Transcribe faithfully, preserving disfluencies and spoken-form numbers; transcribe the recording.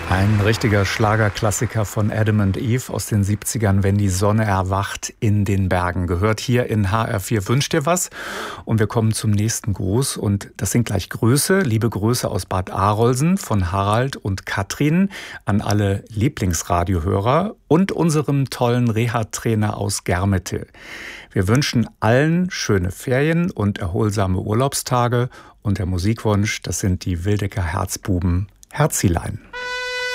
Ein richtiger Schlagerklassiker von Adam and Eve aus den siebzigern, Wenn die Sonne erwacht in den Bergen. Gehört hier in H R vier Wünsch dir was? Und wir kommen zum nächsten Gruß. Und das sind gleich Grüße, liebe Grüße aus Bad Arolsen von Harald und Katrin an alle Lieblingsradiohörer und unserem tollen Reha-Trainer aus Germete. Wir wünschen allen schöne Ferien und erholsame Urlaubstage. Und der Musikwunsch, das sind die Wildecker Herzbuben Herzilein.